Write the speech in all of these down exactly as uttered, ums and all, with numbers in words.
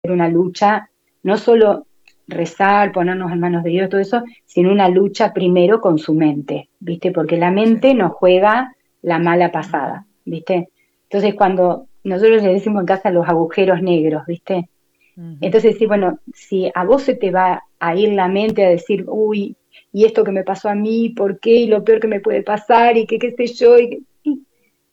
una lucha, no solo rezar, ponernos en manos de Dios, todo eso, sino una lucha primero con su mente, ¿viste? Porque la mente Sí. nos juega la mala pasada, ¿viste? Entonces cuando nosotros le decimos en casa los agujeros negros, ¿viste? Ujú. Entonces sí, bueno, si a vos se te va a ir la mente a decir, uy, y esto que me pasó a mí, ¿por qué? Y lo peor que me puede pasar, y qué qué sé yo, y, y,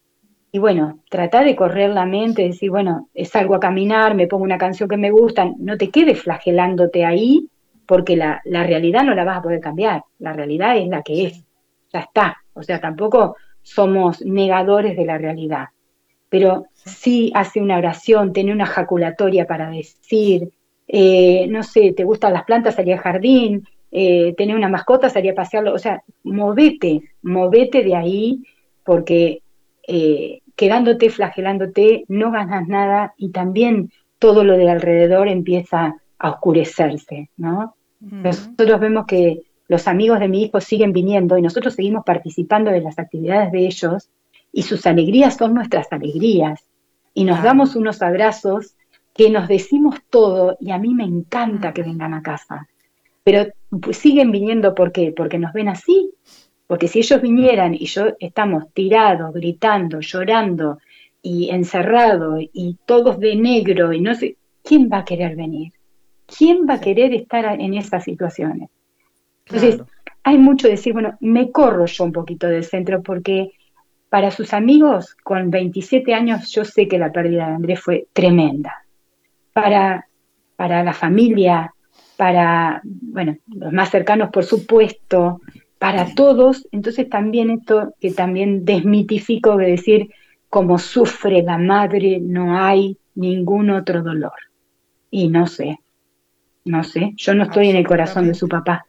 y bueno, tratar de correr la mente, decir, bueno, salgo a caminar, me pongo una canción que me gusta, no te quedes flagelándote ahí, porque la, la realidad no la vas a poder cambiar, la realidad es la que Sí, es, ya está, o sea, tampoco somos negadores de la realidad, pero sí. sí hace una oración, tiene una jaculatoria para decir, eh, no sé, te gustan las plantas, salí al jardín, eh, tener una mascota, salí a pasearlo, o sea, movete, movete de ahí, porque eh, quedándote, flagelándote, no ganas nada y también todo lo de alrededor empieza a oscurecerse, ¿no? Ujú. Nosotros vemos Sí, que los amigos de mi hijo siguen viniendo y nosotros seguimos participando de las actividades de ellos y sus alegrías son nuestras alegrías. Y nos claro. damos unos abrazos que nos decimos todo y a mí me encanta que vengan a casa. Pero pues, siguen viniendo, ¿por qué? Porque nos ven así. Porque si ellos vinieran y yo estamos tirados, gritando, llorando y encerrados y todos de negro y no sé, ¿quién va a querer venir? ¿Quién va a Sí, querer estar en esas situaciones? Entonces, claro. hay mucho de decir, bueno, me corro yo un poquito del centro porque para sus amigos, con veintisiete años, yo sé que la pérdida de Andrés fue tremenda. Para, para la familia, para, bueno, los más cercanos, por supuesto, para todos. Entonces también esto que también desmitifico de decir, como sufre la madre, no hay ningún otro dolor. Y no sé, no sé, yo no estoy en el corazón de su Absolutamente. papá,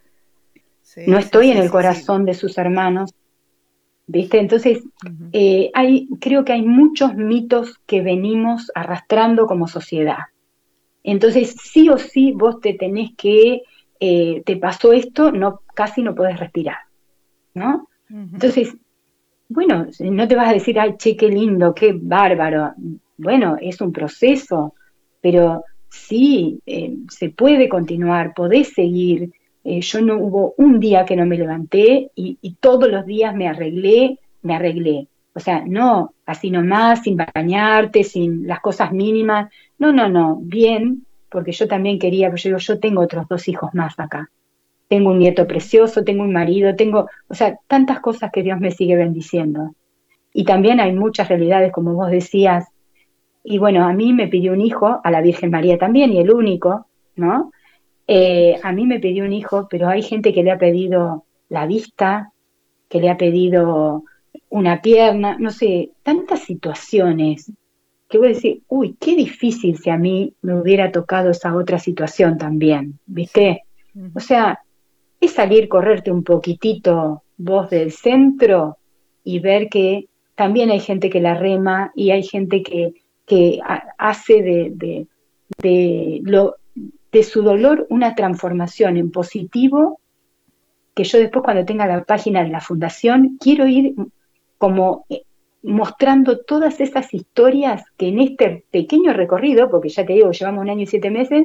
no Sí, sí, estoy en sí, el sí, sí. corazón de sus hermanos, ¿viste? Entonces, Ujú. eh, hay, creo que hay muchos mitos que venimos arrastrando como sociedad. Entonces, sí o sí, vos te tenés que, eh, te pasó esto, no, casi no podés respirar, ¿no? Ujú. Entonces, bueno, no te vas a decir, ay, che, qué lindo, qué bárbaro. Bueno, es un proceso, pero sí, eh, se puede continuar, podés seguir. Eh, yo no hubo un día que no me levanté y, y todos los días me arreglé, me arreglé. O sea, no así nomás, sin bañarte, sin las cosas mínimas. No, no, no, bien, porque yo también quería, pues yo digo, yo tengo otros dos hijos más acá, tengo un nieto Ujú. precioso, tengo un marido, tengo, o sea, tantas cosas que Dios me sigue bendiciendo. Y también hay muchas realidades, como vos decías, y bueno, a mí me pidió un hijo, a la Virgen María también, y el único, ¿no? Eh, a mí me pidió un hijo, pero hay gente que le ha pedido la vista, que le ha pedido una pierna, no sé, tantas situaciones que voy a decir, uy, qué difícil si a mí me hubiera tocado esa otra situación también, Sí. ¿viste? O Ujú. sea, es salir, correrte un poquitito vos del centro y ver que también hay gente que la rema y hay gente que, que ha- hace de, de, de, lo, de su dolor una transformación en positivo, que yo después cuando tenga la página de la fundación quiero ir como eh, mostrando todas esas historias que en este pequeño recorrido, porque ya te digo, llevamos un año y siete meses,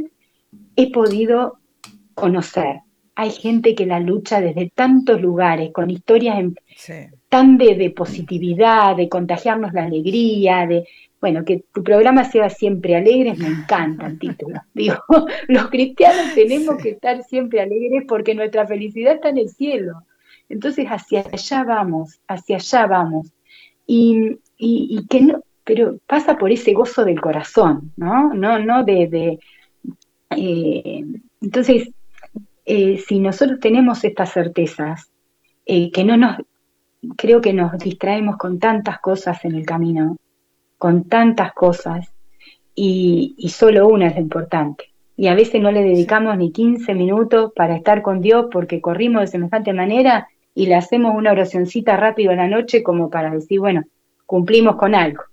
he podido conocer. Hay gente que la lucha desde tantos lugares, con historias en- Sí. tan de, de positividad, de contagiarnos la alegría, de, bueno, que tu programa sea siempre alegres, me encanta el título. Digo, los cristianos tenemos Sí. que estar siempre alegres porque nuestra felicidad está en el cielo. Entonces hacia Sí. allá vamos, hacia allá vamos. Y, y, y que no, pero pasa por ese gozo del corazón, ¿no? No, no de, de eh, entonces, eh, si nosotros tenemos estas certezas, eh, que no nos, creo que nos distraemos con tantas cosas en el camino, con tantas cosas, y, y solo una es lo importante. Y a veces no le Sí. dedicamos ni quince minutos para estar con Dios porque corrimos de semejante manera y le hacemos una oracioncita rápido a la noche como para decir, bueno, cumplimos con algo.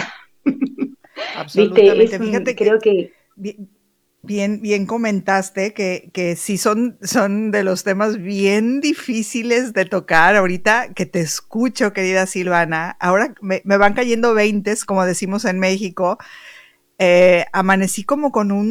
Viste, Absolutamente. es un, Fíjate que creo que bi- bien, bien comentaste que, que sí son, son de los temas bien difíciles de tocar ahorita que te escucho, querida Silvana. Ahora me, me van cayendo veintes, como decimos en México, eh, amanecí como con un